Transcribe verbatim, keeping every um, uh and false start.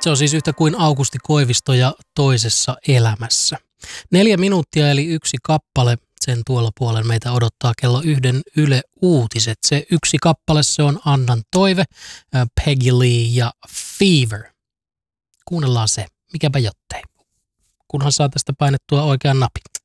Se on siis yhtä kuin Aukusti Koivisto ja Toisessa elämässä. Neljä minuuttia eli yksi kappale. Sen tuolla puolella meitä odottaa kello yhden Yle Uutiset. Se yksi kappale, se on Annan toive, Peggy Lee ja Fever. Kuunnellaan se. Mikäpä jottei. Kunhan saa tästä painettua oikean napin.